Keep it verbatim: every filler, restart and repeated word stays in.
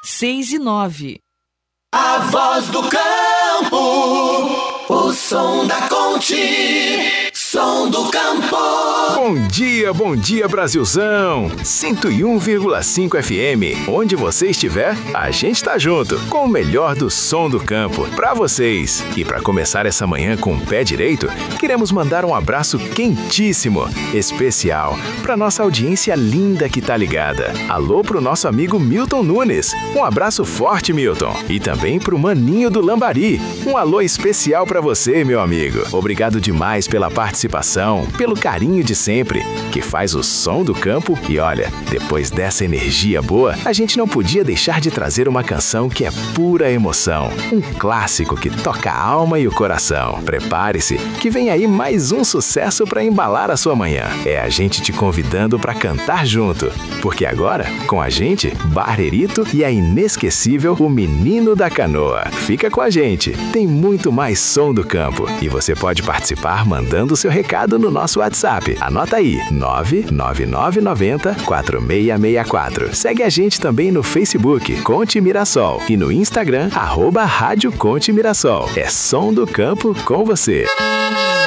seis e nove. A voz do campo, o som da Conte, som do campo. Bom dia, bom dia Brasilzão, cento e um vírgula cinco F M, onde você estiver, a gente tá junto, com o melhor do som do campo, pra vocês. E pra começar essa manhã com o pé direito, queremos mandar um abraço quentíssimo, especial, pra nossa audiência linda que tá ligada. Alô pro nosso amigo Milton Nunes, um abraço forte, Milton. E também pro Maninho do Lambari, um alô especial pra você, meu amigo. Obrigado demais pela participação, pelo carinho de sempre, que faz o som do campo. E olha, depois dessa energia boa, a gente não podia deixar de trazer uma canção que é pura emoção, um clássico que toca a alma e o coração. Prepare-se, que vem aí mais um sucesso para embalar a sua manhã. É a gente te convidando para cantar junto, porque agora, com a gente, Barrerito e a inesquecível O Menino da Canoa. Fica com a gente, tem muito mais som do campo e você pode participar mandando seu recado no nosso WhatsApp. Anota aí, nove nove nove nove zero quatro seis seis quatro. Segue a gente também no Facebook, Conte Mirassol, e no Instagram, arroba Rádio Conte Mirassol. É som do campo com você.